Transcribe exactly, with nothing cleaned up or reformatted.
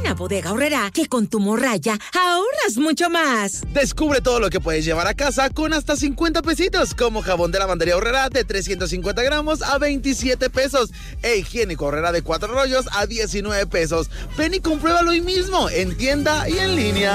a Bodega Aurrerá que con tu morraya ahorras mucho más. Descubre todo lo que puedes llevar a casa con hasta cincuenta pesitos, como jabón de lavandería Aurrerá de trescientos cincuenta gramos a veintisiete pesos e higiénico Aurrerá de cuatro rollos a diecinueve pesos. Ven y compruébalo hoy mismo en tienda y en línea.